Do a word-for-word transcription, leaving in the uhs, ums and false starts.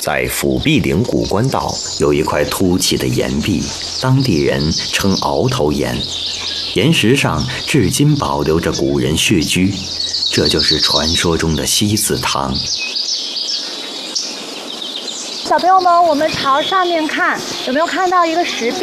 在辅弼岭古关道有一块凸起的岩壁，当地人称鳌头岩，岩石上至今保留着古人穴居，这就是传说中的西子塘。 小朋友们，我们朝上面看，有没有看到一个石壁？